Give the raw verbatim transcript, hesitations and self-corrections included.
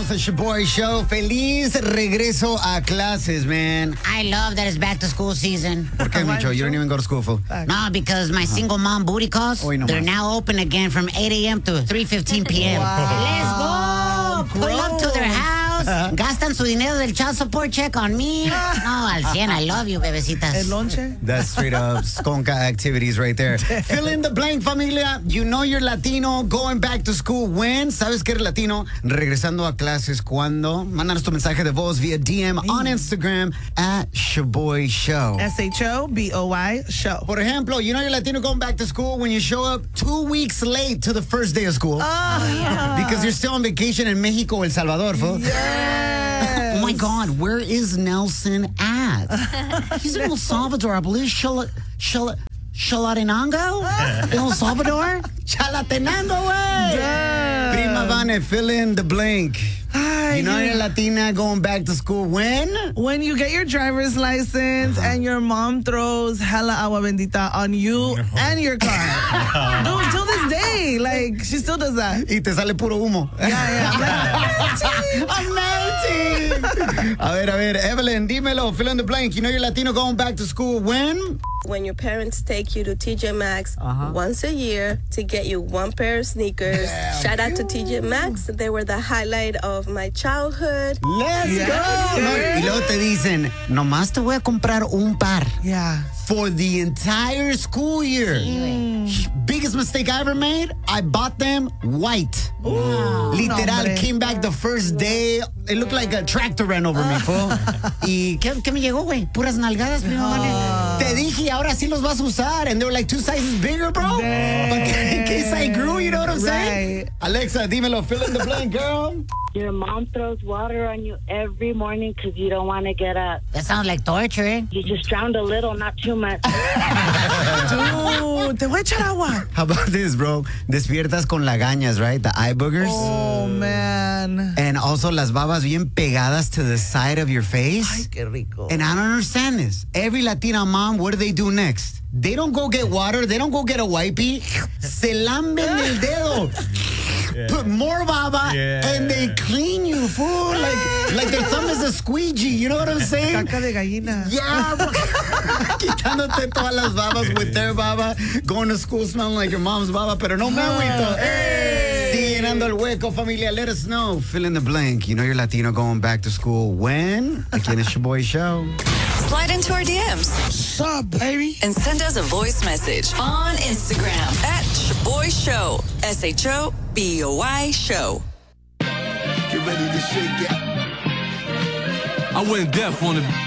It's the Shaboy Show. Feliz regreso a clases, man. I love that it's back to school season. ¿Por qué, Micho? You don't even go to school, fool. No, because my single mom booty calls, Hoy no they're más. now open again from eight a.m. to three fifteen p.m. Wow. Let's go. Pull up to their house. Gastan su dinero del child support check on me. No, al cien. I love you, bebecitas. El lonche. That's straight up skonka activities right there. Fill in the blank, familia. You know you're Latino going back to school when? ¿Sabes que eres Latino? Regresando a clases cuando? Mándanos tu mensaje de voz via D M on Instagram at Shaboy Show. S H O B O Y show. Por ejemplo, you know you're Latino going back to school when you show up two weeks late to the first day of school. Oh, Because you're still on vacation in Mexico, El Salvador, fool. yes. Oh my God, where is Nelson at? He's in El Salvador, I believe. Shala, Shala, Chalatenango? In El Salvador? Chalatenango, way! Yeah. Prima Vane, fill in the blank. Ay, You know you're Latina going back to school when? when you get your driver's license and your mom throws hella agua bendita on you and your car. Dude, till this day, like, she still does that. Y te sale puro humo. Yeah, yeah. I'm like, I'm melting. A ver, a ver, Evelyn, dímelo, fill in the blank. You know you're Latino going back to school when? When your parents take you to T J Maxx Uh-huh. once a year to get you one pair of sneakers. Shout out to T J Maxx. They were the highlight of my childhood. Let's Yes, go. No, yes. y luego te dicen, nomás te voy a comprar un par yeah. for the entire school year. Biggest mistake I ever made, I bought them white. Literal, hombre. came back the first day. It looked like a tractor ran over me, fool. ¿Y qué, qué me llegó, güey? Puras nalgadas, primo, vale. Te dije, ahora sí los vas a usar. And they were like two sizes bigger, bro. Dang. In case I grew, you know what I'm saying? Right. Alexa, dímelo, fill in the blank, girl. Your mom throws water on you every morning because you don't want to get up. That sounds like torture, eh? You just drowned a little, not too much. Dude, te voy a echar agua. How about this, bro? Despiertas con lagañas, right? The eye boogers. Oh, man. And also las babas bien pegadas to the side of your Ay, face. qué rico. And I don't understand this. Every Latina mom, what do they do next? They don't go get water. They don't go get a wipey. Se lamben el dedo. Put more baba and they clean you, fool. Like, like their thumb is a squeegee. You know what I'm saying? Caca de gallina. Yeah, bro. Quitándote todas las babas with their baba. Going to school smelling like your mom's baba, pero no me agüito. Sigue llenando el hueco, familia. Let us know. Fill in the blank. You know you're Latino going back to school when? Again, it's your boy show. Slide into our D Ms. What's up, baby? And send us a voice message on Instagram at Shaboy Show. S H O B O Y Show. Get ready to shake it. I went deaf on the